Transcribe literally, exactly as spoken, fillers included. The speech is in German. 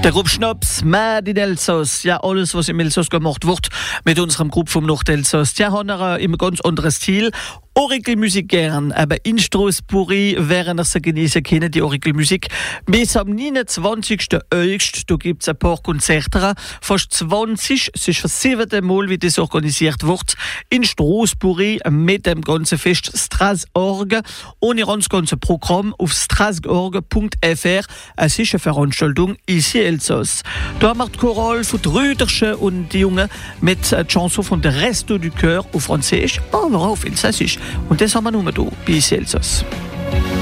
Der Gruppe Schnaps, Made in Elsass, ja alles, was im Elsass gemacht wird, mit unserem Gruppe vom Nordelsass. Die haben einen immer ganz anderen Stil. Orgelmusik gern, aber in Straßburg wären sie genießen können, die Orgelmusik. Bis am neunundzwanzigsten August, da gibt es ein paar Konzerte. Fast zwanzig, es ist das siebte Mal, wie das organisiert wird, in Straßburg mit dem ganzen Fest Strasburg. Ohne das ganze Programm auf strasburg punkt f r. Es ist eine Veranstaltung ici Elsass. Da haben wir die Choral von Rüdersche und die Jungen mit der Chanson von der Resto du Cœur auf Französisch, aber auf Elsassisch. Und das haben wir nur hier bei Elsass.